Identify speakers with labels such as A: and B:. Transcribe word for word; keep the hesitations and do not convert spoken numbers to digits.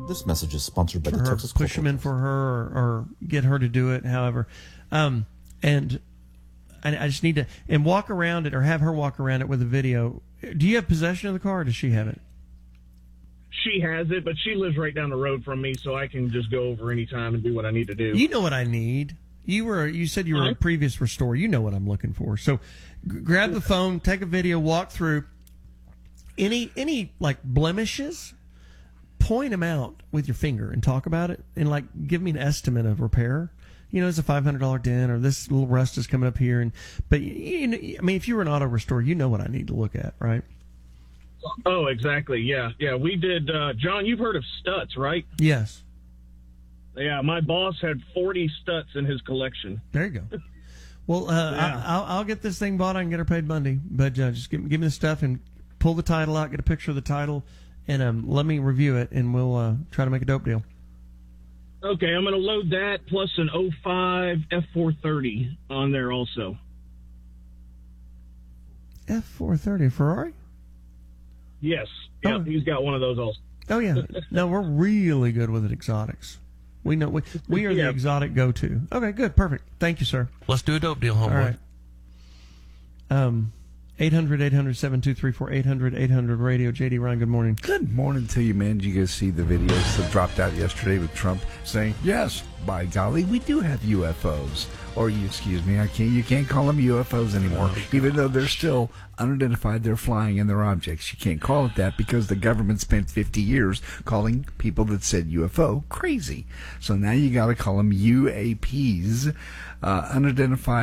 A: This message is sponsored by
B: for
A: the
B: her,
A: Texas
B: push them in for her, or, or get her to do it. However, um, and I, I just need to and walk around it, or have her walk around it with a video. Do you have possession of the car, or does she have it?
C: She has it, but she lives right down the road from me, so I can just go over anytime and do what I need to do.
B: You know what I need. You were you said you were a previous restorer. You know what I'm looking for. So g- grab the phone, take a video, walk through any any like blemishes. Point them out with your finger and talk about it, and like give me an estimate of repair. You know, it's a five hundred dollar dent, or this little rust is coming up here. And but you know, I mean, if you were an auto restorer, you know what I need to look at, right?
C: Oh, exactly. Yeah, yeah. We did. Uh, John, you've heard of Stutz, right?
B: Yes.
C: Yeah, my boss had forty Stutz in his collection.
B: There you go. Well, uh,
C: Yeah.
B: I, I'll, I'll get this thing bought. I can get her paid Monday, but uh, just give, give me the stuff and pull the title out, get a picture of the title, and um, let me review it, and we'll uh, try to make a dope deal.
C: Okay, I'm going to load that plus an oh five F four thirty on there also.
B: F four thirty Ferrari?
C: Yes. Yep,
B: Oh.
C: he's got one of those also.
B: Oh, yeah. No, we're really good with exotics. We know we, we are the
C: Yeah.
B: exotic go-to. Okay, good, perfect. Thank you, sir.
D: Let's do a dope deal, homeboy.
B: All right. Um, eight hundred, eight hundred, seven two three four, eight hundred, eight hundred radio. J D Ryan, good morning.
E: Good morning to you, man. Did you guys see the videos that dropped out yesterday with Trump saying, yes, by golly, we do have U F Os. Or, you, excuse me, I can't. you can't call them U F Os anymore. Even though they're still unidentified, they're flying and they're objects. You can't call it that because the government spent fifty years calling people that said U F O crazy. So now you got to call them U A Ps, uh, unidentified